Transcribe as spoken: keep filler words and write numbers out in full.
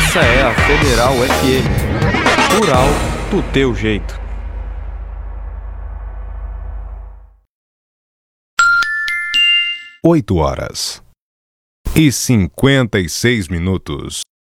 Essa é a Federal F M. Rural do teu jeito. Oito horas e cinquenta e seis minutos.